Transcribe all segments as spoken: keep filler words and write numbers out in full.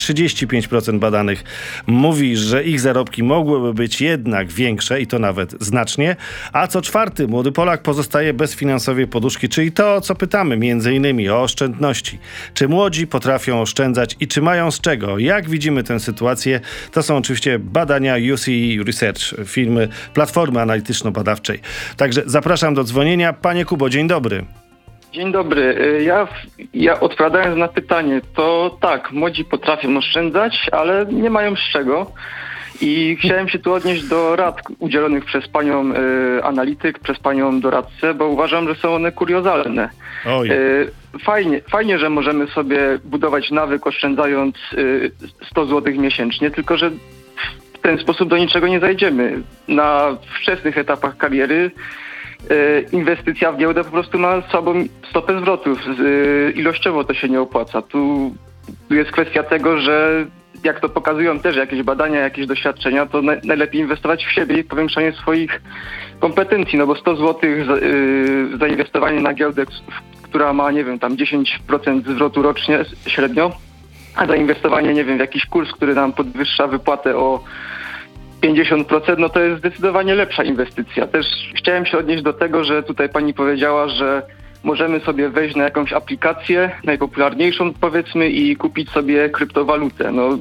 trzydzieści pięć procent badanych mówi, że ich zarobki mogłyby być jednak większe i to nawet znacznie, a co czwarty młody Polak pozostaje bez finansowej poduszki, czyli to, o co pytamy, między innymi o oszczędności. Czy młodzi potrafią oszczędzać i czy mają z czego? Jak widzimy tę sytuację? To są oczywiście badania U C Research, firmy Platformy Analityczno-Badawczej. Także zapraszam do dzwonienia. Panie Kubo, dzień dobry. Dzień dobry. Ja, ja odpowiadając na pytanie, to tak, młodzi potrafią oszczędzać, ale nie mają z czego. I chciałem się tu odnieść do rad udzielonych przez panią y, analityk, przez panią doradcę, bo uważam, że są one kuriozalne. Oj. Y, fajnie, fajnie, że możemy sobie budować nawyk oszczędzając y, sto złotych miesięcznie, tylko że w ten sposób do niczego nie zajdziemy. Na wczesnych etapach kariery inwestycja w giełdę po prostu ma słabą stopę zwrotów. Ilościowo to się nie opłaca. Tu, tu jest kwestia tego, że jak to pokazują też jakieś badania, jakieś doświadczenia, to na, najlepiej inwestować w siebie i powiększanie swoich kompetencji, no bo sto złotych za, yy, zainwestowanie na giełdę, która ma, nie wiem, tam dziesięć procent zwrotu rocznie średnio, a zainwestowanie, nie wiem, w jakiś kurs, który nam podwyższa wypłatę o pięćdziesiąt procent, no to jest zdecydowanie lepsza inwestycja. Też chciałem się odnieść do tego, że tutaj pani powiedziała, że możemy sobie wejść na jakąś aplikację, najpopularniejszą powiedzmy, i kupić sobie kryptowalutę. No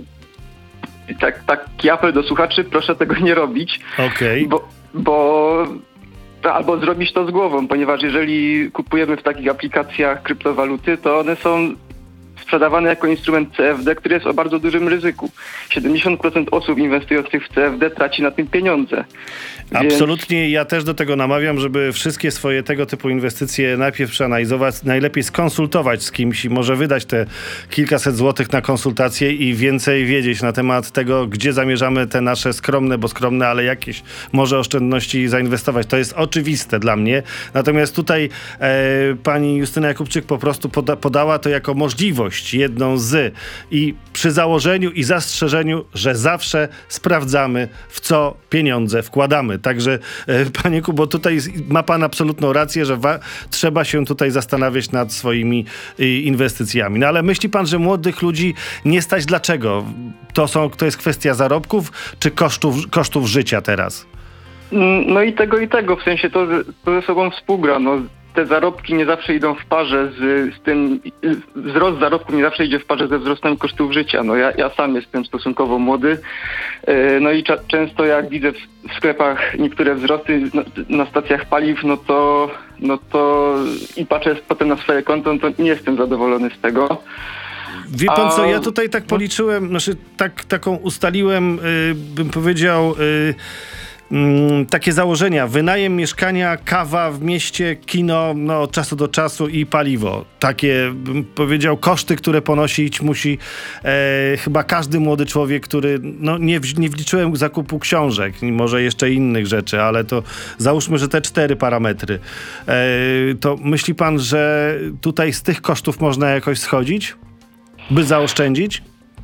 tak, taki apel do słuchaczy, proszę tego nie robić. Okej. Bo, bo albo zrobić to z głową, ponieważ jeżeli kupujemy w takich aplikacjach kryptowaluty, to one są sprzedawane jako instrument C F D, który jest o bardzo dużym ryzyku. siedemdziesiąt procent osób inwestujących w C F D traci na tym pieniądze. Absolutnie, Więc... ja też do tego namawiam, żeby wszystkie swoje tego typu inwestycje najpierw przeanalizować, najlepiej skonsultować z kimś i może wydać te kilkaset złotych na konsultacje i więcej wiedzieć na temat tego, gdzie zamierzamy te nasze skromne, bo skromne, ale jakieś może oszczędności zainwestować. To jest oczywiste dla mnie. Natomiast tutaj e, pani Justyna Jakubczyk po prostu poda, podała to jako możliwość, jedną z, i przy założeniu i zastrzeżeniu, że zawsze sprawdzamy, w co pieniądze wkładamy. Także, e, panie Kubo, tutaj ma pan absolutną rację, że wa- trzeba się tutaj zastanawiać nad swoimi y, inwestycjami. No ale myśli pan, że młodych ludzi nie stać? Dlaczego? To, są, to jest kwestia zarobków czy kosztów, kosztów życia teraz? No i tego i tego, w sensie to, to ze sobą współgra. No, te zarobki nie zawsze idą w parze z, z tym, wzrost zarobków nie zawsze idzie w parze ze wzrostem kosztów życia. No ja, ja sam jestem stosunkowo młody, no i cza- często jak widzę w, w sklepach niektóre wzrosty na, na stacjach paliw, no to, no to i patrzę potem na swoje konto, no to nie jestem zadowolony z tego. Wie pan co, ja tutaj tak policzyłem, znaczy tak, taką ustaliłem, yy, bym powiedział, yy, Mm, takie założenia. Wynajem mieszkania, kawa w mieście, kino, no, od czasu do czasu i paliwo. Takie, bym powiedział, koszty, które ponosić musi e, chyba każdy młody człowiek, który, no nie, w, nie wliczyłem zakupu książek, może jeszcze innych rzeczy, ale to załóżmy, że te cztery parametry. E, to myśli pan, że tutaj z tych kosztów można jakoś schodzić, by zaoszczędzić?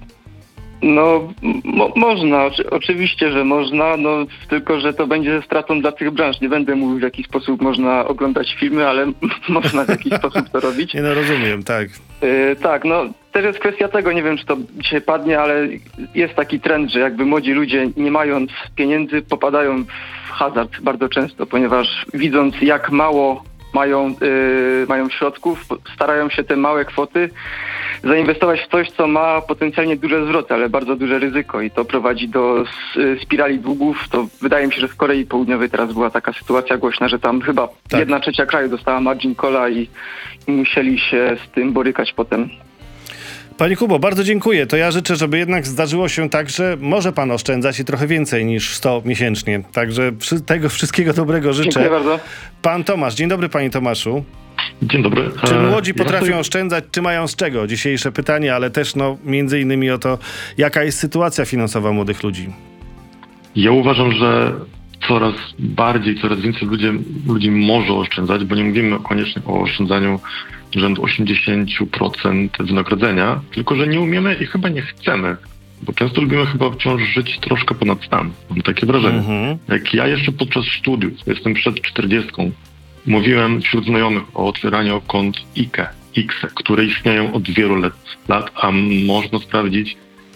No, mo- można, oczy- oczywiście, że można, no tylko, że to będzie ze stratą dla tych branż. Nie będę mówił, w jaki sposób można oglądać filmy, ale można w jakiś sposób to robić. Nie, no rozumiem, tak. Yy, tak, no też jest kwestia tego, nie wiem, czy to dzisiaj padnie, ale jest taki trend, że jakby młodzi ludzie, nie mając pieniędzy, popadają w hazard bardzo często, ponieważ widząc, jak mało mają, yy, mają środków, starają się te małe kwoty zainwestować w coś, co ma potencjalnie duże zwroty, ale bardzo duże ryzyko i to prowadzi do spirali długów. To wydaje mi się, że w Korei Południowej teraz była taka sytuacja głośna, że tam chyba tak. jedna trzecia kraju dostała margin calla i, i musieli się z tym borykać potem. Panie Kubo, bardzo dziękuję. To ja życzę, żeby jednak zdarzyło się tak, że może pan oszczędzać i trochę więcej niż sto miesięcznie. Także przy, tego wszystkiego dobrego życzę. Dziękuję bardzo. Pan Tomasz. Dzień dobry, panie Tomaszu. Dzień dobry. Czy młodzi ja potrafią sobie... oszczędzać, czy mają z czego? Dzisiejsze pytanie, ale też no, między innymi o to, jaka jest sytuacja finansowa młodych ludzi. Ja uważam, że coraz bardziej, coraz więcej ludzi, ludzi może oszczędzać, bo nie mówimy koniecznie o oszczędzaniu rzędu osiemdziesiąt procent wynagrodzenia, tylko że nie umiemy i chyba nie chcemy. Bo często lubimy chyba wciąż żyć troszkę ponad stan. Mam takie wrażenie. Mhm. Jak ja jeszcze podczas studiów, jestem przed czterdziestką, mówiłem wśród znajomych o otwieraniu kont I K E, X, które istnieją od wielu lat, lat, a można sprawdzić,